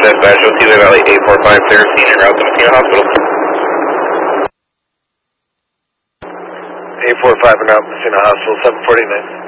dispatch, Otila Valley 845, clear scene en route to Messina Hospital. 845 en route to Messina Hospital, 749.